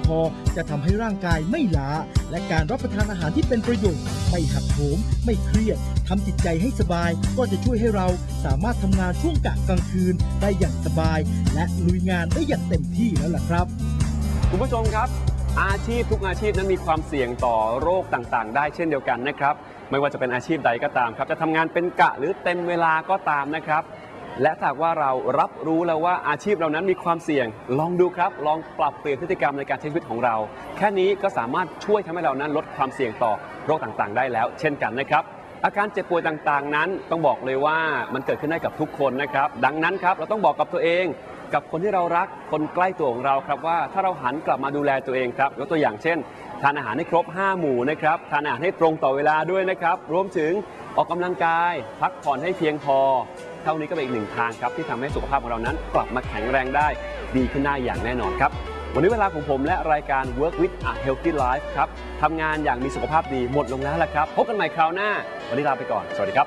พอจะทำให้ร่างกายไม่ล้าและการรับประทานอาหารที่เป็นประโยชน์ไม่หักโหมไม่เครียดทำจิตใจให้สบายก็จะช่วยให้เราสามารถทำงานช่วงกะกลางคืนได้อย่างสบายและลุยงานได้อย่างเต็มที่แล้วล่ะครับคุณผู้ชมครับอาชีพทุกอาชีพนั้นมีความเสี่ยงต่อโรคต่างๆได้เช่นเดียวกันนะครับไม่ว่าจะเป็นอาชีพใดก็ตามครับจะทำงานเป็นกะหรือเต็มเวลาก็ตามนะครับและถ้าว่าเรารับรู้แล้วว่าอาชีพเรานั้นมีความเสี่ยงลองดูครับลองปรับเปลี่ยนพฤติกรรมในการใช้ชีวิตของเราแค่นี้ก็สามารถช่วยทำให้เรานั้นลดความเสี่ยงต่อโรคต่างๆได้แล้วเช่นกันนะครับอาการเจ็บป่วยต่างๆนั้นต้องบอกเลยว่ามันเกิดขึ้นได้กับทุกคนนะครับดังนั้นครับเราต้องบอกกับตัวเองกับคนที่เรารักคนใกล้ตัวของเราครับว่าถ้าเราหันกลับมาดูแลตัวเองครับยกตัวอย่างเช่นทานอาหารให้ครบ5 หมู่นะครับทานอาหารให้ตรงต่อเวลาด้วยนะครับรวมถึงออกกำลังกายพักผ่อนให้เพียงพอเท่านี้ก็เป็นอีกหนึ่งทางครับที่ทำให้สุขภาพของเรานั้นกลับมาแข็งแรงได้ดีขึ้นได้อย่างแน่นอนครับวันนี้เวลาของผมและรายการ Work with a Healthy Life ครับทำงานอย่างมีสุขภาพดีหมดลงแล้วล่ะครับพบกันใหม่คราวหน้าวันนี้ลาไปก่อนสวัสดีครับ